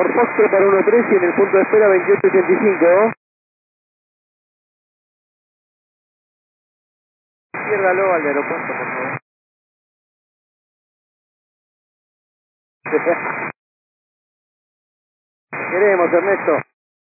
por Foxtrot para 1-3 y en el punto de espera 2885. Ciérralo al aeropuerto, por favor. Queremos, Ernesto.